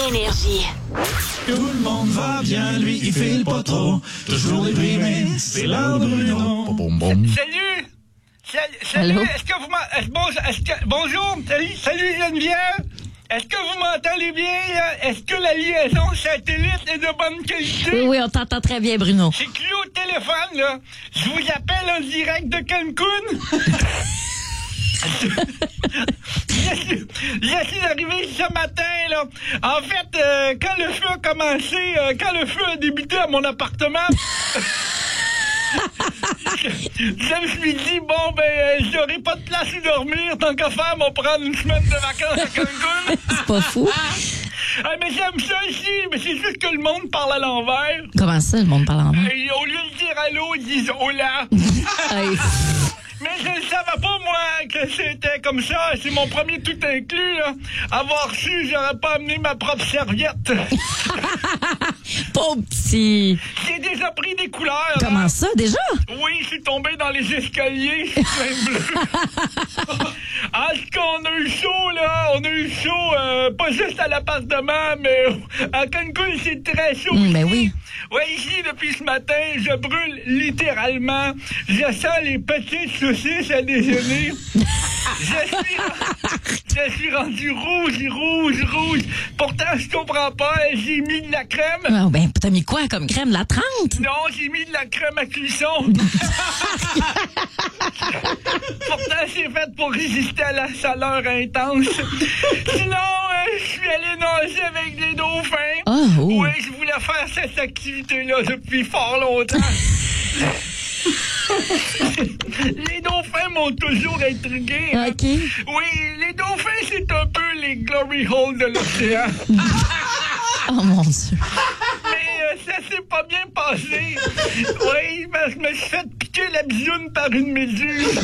Énergie. Tout le monde va bien, lui, il file pas trop. Toujours déprimé, c'est l'heure de Bruno. Salut! Allô? Est-ce que vous bonjour! Salut Geneviève! Est-ce que vous m'entendez bien, là? Est-ce que la liaison satellite est de bonne qualité? Oui, on t'entend très bien, Bruno. C'est Clou au téléphone, là. Je vous appelle en direct de Cancun. Je suis arrivé ce matin, là. En fait, quand le feu a commencé, quand le feu a débuté à mon appartement... Je me suis dit, bon, j'aurai pas de place où dormir. Tant qu'à faire, on va prendre une semaine de vacances à Cancun. C'est pas fou. Mais j'aime ça ici, mais c'est juste que le monde parle à l'envers. Comment ça, le monde parle en main? Au lieu de dire allô, ils disent hola. Hey. Mais je ne savais pas, moi, que c'était comme ça. C'est mon premier tout inclus, là. Avoir su, j'aurais pas amené ma propre serviette. Pauvre petit. J'ai déjà pris des couleurs. Comment hein. ça, déjà? Oui, je suis tombé dans les escaliers. Je suis plein bleu. Ah, ce qu'on a eu chaud, là. On a eu chaud, pas juste à l'appartement, mais à Cancun, c'est très chaud. Ben oui. Oui, ici, depuis ce matin, je brûle littéralement. Je sens les petites saucisses à déjeuner. Je suis rendu rouge. Pourtant, je comprends pas. J'ai mis de la crème. Oh, ben, t'as mis quoi comme crème? La 30? Non, j'ai mis de la crème à cuisson. Pourtant, c'est fait pour résister à la chaleur intense. Sinon, je suis allé nager avec des dauphins. Oh. Oui, je voulais faire cette activité-là depuis fort longtemps. Les dauphins m'ont toujours intrigué. Hein? OK. Oui, les dauphins, c'est un peu les glory holes de l'océan. Oh, mon Dieu. Mais ça s'est pas bien passé. Oui, je me suis fait piquer la bisoune par une méduse.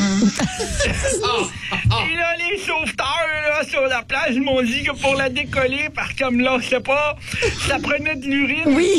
Et là, les sauveteurs là, sur la plage m'ont dit que pour la décoller, parce que là, je sais pas, ça prenait de l'urine. Oui.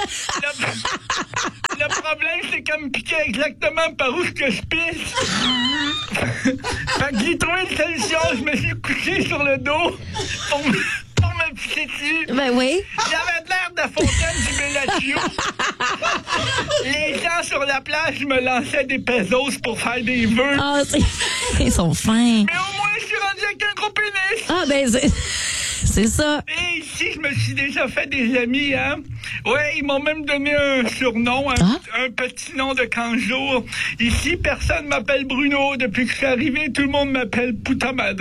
Le problème, c'est qu'elle me piquait exactement par où que je pisse. Fait que j'ai trouvé une solution. Je me suis couché sur le dos pour me pisser dessus. Ben oui. J'avais de l'air de Fontaine du Bellagio. Les gens sur la plage me lançaient des pesos pour faire des vœux. Ah, ils sont fins. Mais au moins, je suis rendu avec un gros pénis. Ah, ben, c'est ça. Et ici, je me suis déjà fait des amis, hein. Ouais, ils m'ont même donné un surnom, un petit nom de 15 jours. Ici, personne m'appelle Bruno. Depuis que je suis arrivé, tout le monde m'appelle Puta Madre.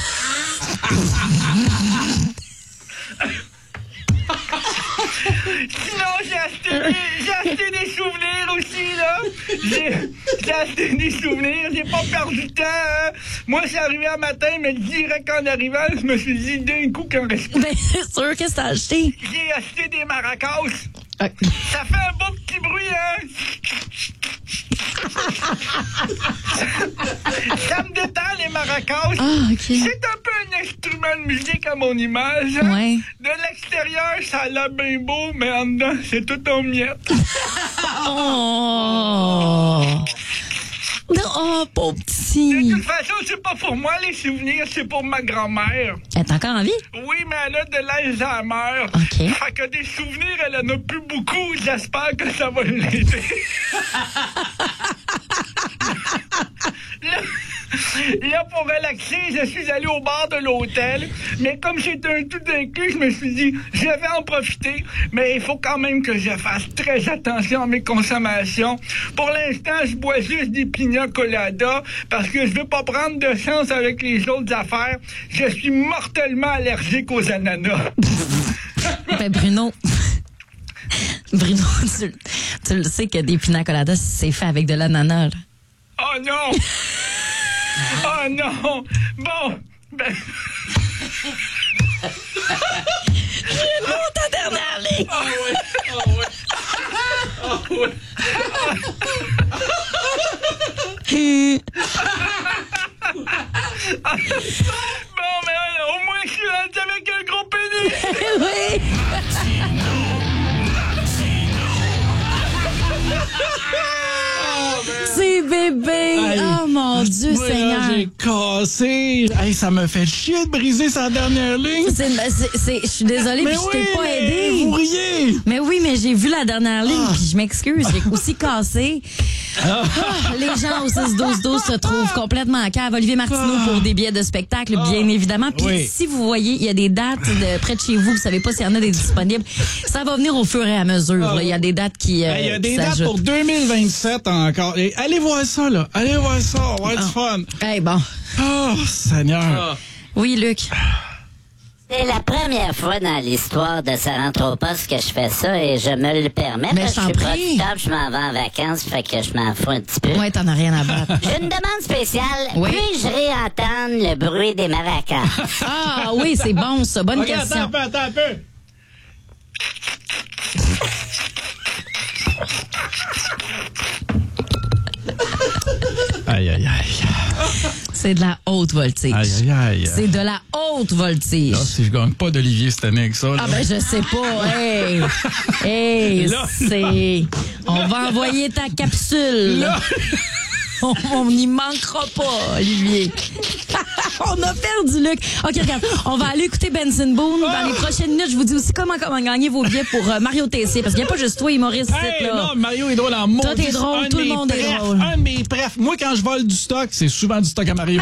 Sinon, j'ai acheté des souvenirs aussi, là. J'ai acheté des souvenirs, j'ai pas perdu de temps. Hein. Moi, je suis arrivé un matin, mais direct en arrivant, je me suis dit d'un coup qu'en reste. Ben, c'est sûr, qu'est-ce que t'as acheté? J'ai acheté des maracas. Okay. Ça fait un beau petit bruit, hein? Ça me détend, les maracas. Ah, OK. C'est un peu un instrument de musique à mon image. Hein? Ouais. De l'extérieur, ça a l'air bien beau, mais en dedans, c'est tout en miettes. Oh! Non, oh, pauvre De petit. toute façon, c'est pas pour moi, les souvenirs, c'est pour ma grand-mère. Elle est encore en vie? Oui, mais elle a de l'Alzheimer. OK. Fait que des souvenirs, elle en a plus beaucoup. J'espère que ça va l'aider. Là, pour relaxer, je suis allé au bar de l'hôtel. Mais comme c'était un tout inclus, je me suis dit, je vais en profiter. Mais il faut quand même que je fasse très attention à mes consommations. Pour l'instant, je bois juste des pina coladas parce que je veux pas prendre de chance avec les autres affaires. Je suis mortellement allergique aux ananas. Ben, Bruno, tu le sais que des pina coladas, c'est fait avec de l'ananas, là. Oh non! Oh non! Bon, ben... Bruno, ta dernière ligne! Ah ouais! Bon, mais au moins je suis rendu avec un gros pénis! Oui! C'est bébé! Oh mon Dieu, Moi, là, Seigneur. j'ai cassé. Hey, ça me fait chier de briser sa dernière ligne. Je suis désolée, puis je t'ai pas aidé. Vous riez. Mais oui, mais j'ai vu la dernière ligne, puis je m'excuse, j'ai aussi cassé. Les gens au 6-12-12 se trouvent complètement à cave. Olivier Martineau pour des billets de spectacle, bien évidemment. Puis si vous voyez, il y a des dates près de chez vous, vous savez pas s'il y en a des disponibles. Ça va venir au fur et à mesure. Là. Il y a des dates qui Il y a des dates pour 2027 encore. Et allez voir ça, là. Allez voir ça. On va être fun. Hey, bon. Oh, Seigneur. Oui, Luc. C'est la première fois dans l'histoire de Saranthropos que je fais ça et je me le permets. Mais parce que je t'en je suis prie. producteur, je m'en vais en vacances, fait que je m'en fous un petit peu. Ouais, t'en as rien à battre. J'ai une demande spéciale. Oui. Puis-je réentendre le bruit des maracas? Ah oui, c'est bon, ça. Bonne question. Attends un peu. Aïe, aïe, aïe. C'est de la haute voltige. Aïe, aïe, aïe. C'est de la haute voltige. Là, si je gagne pas d'Olivier cette année avec ça, là. Ah ben je sais pas. Hey, Là, c'est. On va envoyer ta capsule. Là. On n'y manquera pas, Olivier. On a perdu Luc. OK, regarde. On va aller écouter Benson Boone. Dans les prochaines minutes, je vous dis aussi comment gagner vos billets pour Mario TC. Parce qu'il n'y a pas juste toi, humoriste, Hey, là. non, Mario est drôle en mots. Toi, t'es drôle, tout le monde est drôle. Un de mes prefs. Moi, quand je vole du stock, c'est souvent du stock à Mario.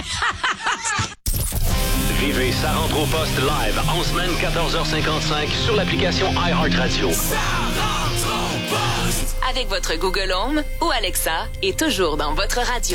Vivez Ça rentre au poste live en semaine 14h55 sur l'application iHeartRadio. Avec votre Google Home ou Alexa et toujours dans votre radio.